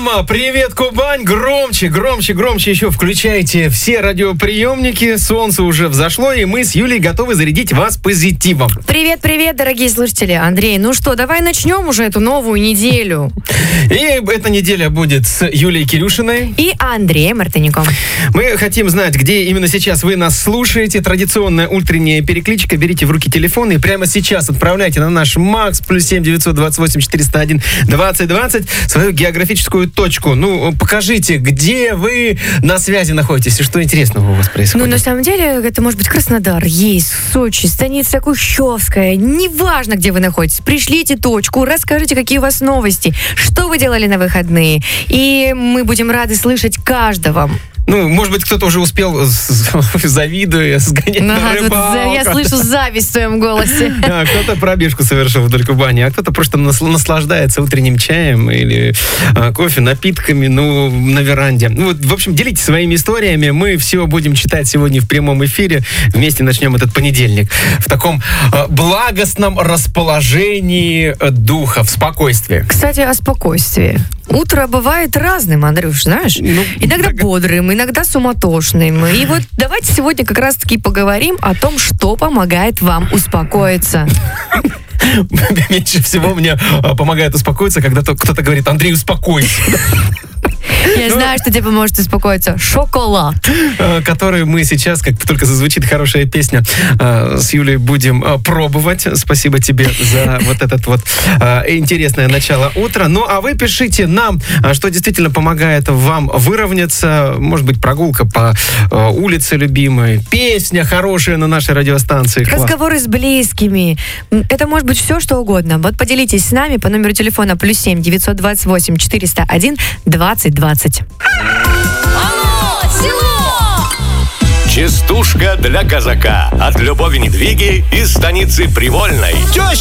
Самара, привет, Кубань, громче еще включайте все радиоприемники, солнце уже взошло, и мы с Юлей готовы зарядить вас позитивом. Привет, дорогие слушатели. Андрей, ну что, давай начнем уже эту новую неделю. И эта неделя будет с Юлией Кирюшиной и Андреем Мартынюком. Мы хотим знать, где именно сейчас вы нас слушаете. Традиционная утренняя перекличка. Берите в руки телефон и прямо сейчас отправляйте на наш МАКС +7 928 401 20 20 свою географическую точку. Ну, покажите, где вы на связи находитесь и что интересного у вас происходит. Ну, на самом деле, это может быть Краснодар, Ейск, Сочи, станица Кущевская. Неважно, где вы находитесь. Пришлите точку, расскажите, какие у вас новости, что вы делали на выходные. И мы будем рады слышать каждого. Ну, может быть, кто-то уже успел, завидуя, сгонять на рыбалку. Я слышу зависть в своем голосе. Кто-то пробежку совершил вдоль Кубани, а кто-то просто наслаждается утренним чаем или кофе, напитками, на веранде. В общем, делитесь своими историями. Мы все будем читать сегодня в прямом эфире. Вместе начнем этот понедельник в таком благостном расположении духа, в спокойствии. Кстати, о спокойствии. Утро бывает разным, Андрюш, знаешь? Иногда бодрым, иногда суматошным. И вот давайте сегодня как раз-таки поговорим о том, что помогает вам успокоиться. Меньше всего мне помогает успокоиться, когда кто-то говорит: Андрей, успокойся. Я знаю, что тебе поможет успокоиться. Шоколад. Который мы сейчас, как только зазвучит хорошая песня, с Юлей будем пробовать. Спасибо тебе за вот этот вот интересное начало утра. Ну, а вы пишите нам, что действительно помогает вам выровняться. Может быть, прогулка по улице любимой, песня хорошая на нашей радиостанции. Разговоры с близкими. Это может быть все, что угодно. Вот поделитесь с нами по номеру телефона +7 928 401 20 20. Алло, село! Частушка для казака от Любови Недвиги из станицы Привольной.